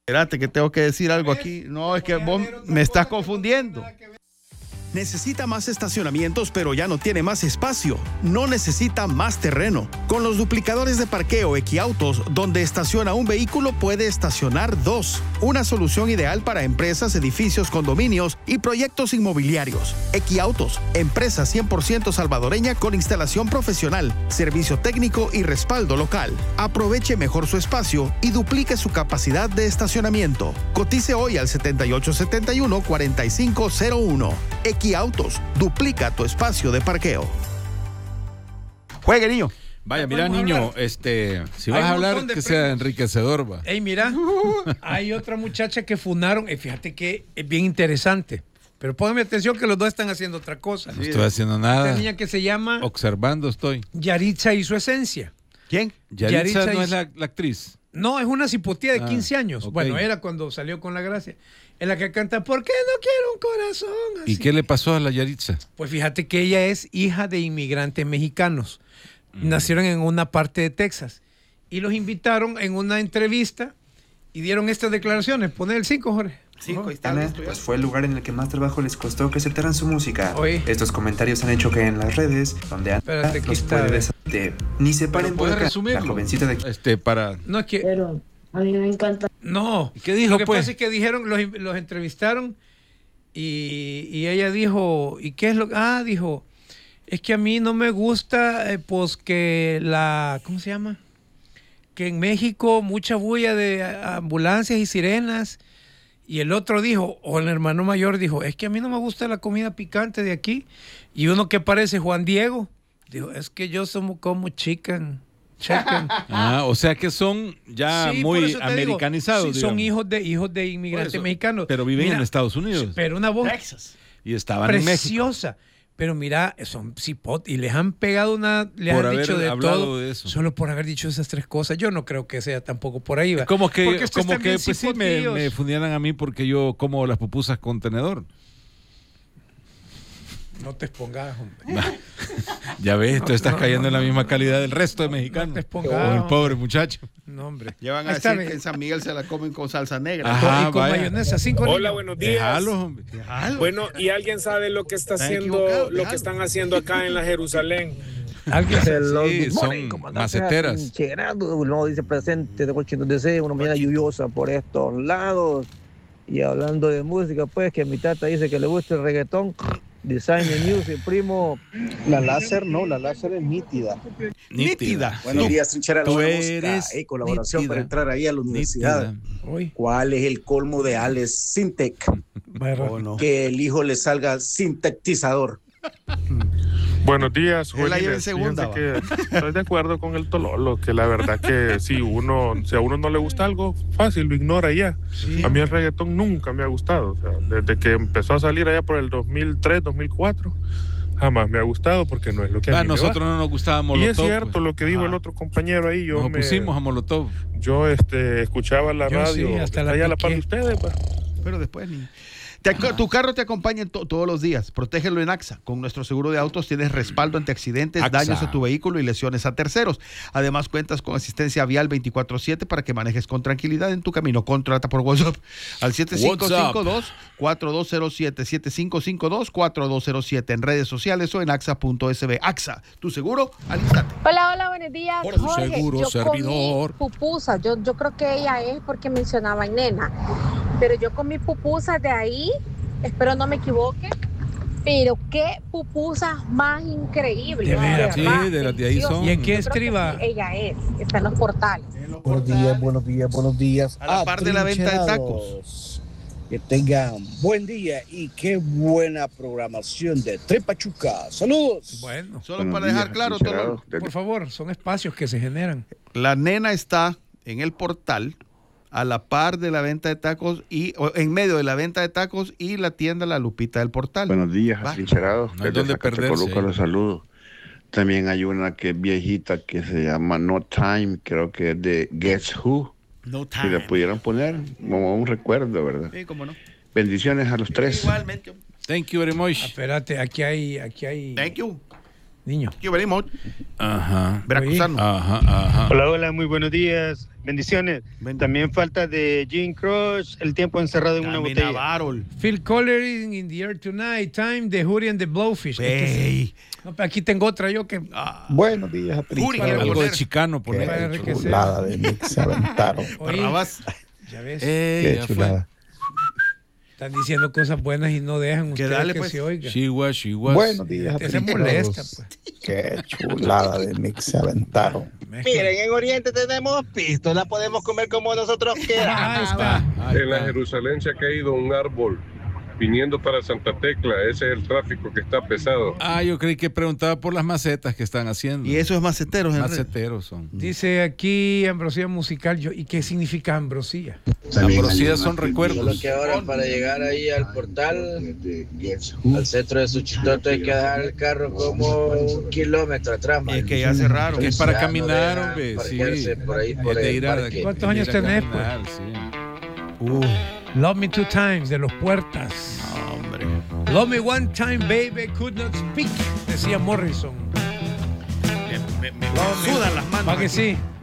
Espérate que tengo que decir algo aquí. No, es que vos me estás confundiendo. Necesita más estacionamientos, pero ya no tiene más espacio. No necesita más terreno. Con los duplicadores de parqueo Equiautos, donde estaciona un vehículo, puede estacionar dos. Una solución ideal para empresas, edificios, condominios y proyectos inmobiliarios. Equiautos, empresa 100% salvadoreña con instalación profesional, servicio técnico y respaldo local. Aproveche mejor su espacio y duplique su capacidad de estacionamiento. Cotice hoy al 7871-4501. Equiautos, duplica tu espacio de parqueo. Juegue, niño. Vaya, mira, niño, si vas a hablar, que sea enriquecedor, va. Ey, mira, hay otra muchacha que fundaron, fíjate que es bien interesante, pero póngame atención que los dos están haciendo otra cosa. No estoy haciendo nada. Esta niña que se llama... Observando estoy. Yaritza y su esencia. ¿Quién? Yaritza no es la actriz. No, es una cipotía de 15 años. Okay. Bueno, era cuando salió con La Gracia. Es la que canta ¿Por qué no quiero un corazón así? ¿Y qué le pasó a la Yaritza? Pues fíjate que ella es hija de inmigrantes mexicanos. Nacieron en una parte de Texas. Y los invitaron en una entrevista y dieron estas declaraciones. Poné el 5, Jorge. 5 pues fue el lugar en el que más trabajo les costó que aceptaran su música. Oye. Estos comentarios han hecho que en las redes, donde Espérate, los puede ni se paren por acá. La jovencita de... para... No, es que... Pero a mí me encanta. No. ¿Qué dijo, Lo que pues? pasa es que dijeron, los entrevistaron y ella dijo, ¿y qué es lo que...? Dijo, es que a mí no me gusta, pues que ¿cómo se llama? Que en México mucha bulla de ambulancias y sirenas. Y el otro dijo, o el hermano mayor dijo, es que a mí no me gusta la comida picante de aquí. Y uno que parece Juan Diego, dijo, es que yo somos como chicken. O sea que son ya muy americanizados. Sí, son hijos de inmigrantes mexicanos. Pero viven en Estados Unidos. Pero una voz Texas. Y estaban en México. preciosa. Pero mira, son cipot y les han pegado les por han dicho de todo. De eso. Solo por haber dicho esas tres cosas. Yo no creo que sea tampoco por ahí. Como que pues sí me fundieran a mí porque yo como las pupusas con tenedor. No te expongas, hombre. Ya ves, tú estás cayendo en la misma calidad del resto de mexicanos. No te expongas. El pobre muchacho. No, hombre. Ya van a decir que en San Miguel se la comen con salsa negra. Ajá, y con mayonesa. Hola, buenos días. Déjalo, hombre. Bueno, ¿y alguien sabe lo que están haciendo acá en la Jerusalén? Alguien sí, son maceteras. No dice presente de Washington DC, una mañana lluviosa por estos lados. Y hablando de música, pues que mi tata dice que le gusta el reggaetón. Design and Music, primo. La láser es nítida. Nítida. Buenos días, Trinchera. Tú eres colaboración nítida. Para entrar ahí a la universidad. Nítida. ¿Cuál es el colmo de Alex Sintec? No. Que el hijo le salga sintetizador. Buenos días, Él la lleva en segunda. Que estoy de acuerdo con el Tololo, que la verdad que si a uno no le gusta algo, fácil, lo ignora ya. Sí. A mí el reggaetón nunca me ha gustado. O sea, desde que empezó a salir allá por el 2003, 2004, jamás me ha gustado porque no es lo que a mí nosotros no nos gustaba Molotov. Y es cierto pues. Lo que dijo el otro compañero ahí. Nos pusimos a Molotov. Yo escuchaba la radio, sí, hasta allá a la par de ustedes. Pues. Pero después ni... Tu carro te acompaña todos los días. Protégelo en AXA. Con nuestro seguro de autos tienes respaldo ante accidentes, AXA. daños a tu vehículo y lesiones a terceros. Además, cuentas con asistencia vial 24/7 para que manejes con tranquilidad en tu camino. Contrata por WhatsApp al 7552-4207. 7552-4207 en redes sociales o en AXA.sb. AXA, tu seguro al instante. Hola, buenos días. Por tu Jorge, seguro, yo servidor. Comí pupusa. Yo creo que ella es porque mencionaba nena. Pero yo comí pupusas de ahí, espero no me equivoque, pero qué pupusas más increíbles. De veras, sí, de las de ahí son. ¿Y en qué estriba? Ella está en los portales. Buenos días. A la par de la venta de tacos. Que tengan buen día y qué buena programación de Trepachuca. Saludos. Bueno, solo para dejar claro, todo, por favor, son espacios que se generan. La nena está en el portal a la par de la venta de tacos o en medio de la venta de tacos y la tienda La Lupita del Portal. Buenos días, atrincherados. No hay donde perderse. Los saludos. También hay una que es viejita que se llama No Time, creo que es de Guess Who. No Time. Si le pudieran poner como un recuerdo, ¿verdad? Sí, cómo no. Bendiciones a los tres. Igualmente. Thank you very much. Espérate, aquí hay. Thank you. Niño. Aquí venimos. Ajá. Veracruzano. Ajá. Hola, muy buenos días. Bendiciones. También falta de Gene Crush, El tiempo encerrado en una botella. Phil Collins, In the Air Tonight, Time, The Hootie and the Blowfish. No, aquí tengo otra yo que... Buenos días, algo de Chicano, poner. Qué chulada de mix se aventaron. Ya ves. Qué chulada. Están diciendo cosas buenas y no dejan ustedes dale, que pues. se oiga. Buenos días, se molesta, pues. Qué chulada de mix se aventaron. Miren, en Oriente tenemos pisto, la podemos comer como nosotros queramos. En la Jerusalén se ha caído un árbol viniendo para Santa Tecla. Ese es el tráfico que está pesado. Yo creí que preguntaba por las macetas que están haciendo. Y esos maceteros, maceteros son. Dice aquí ambrosía musical. ¿Y qué significa ambrosía? Ambrosía son recuerdos. Solo que ahora para llegar ahí al portal, al centro de Suchitoto, hay que dejar el carro como 1 kilómetro atrás. Es que ya cerraron. Es para caminar, hombre. Por ahí, por el parque. ¿Cuántos años tenés, pues? Love Me Two Times, de Los Puertas. No, hombre. Love Me One Time, Baby, Could Not Speak, decía Morrison. Me sudan las manos. ¿Para que sí?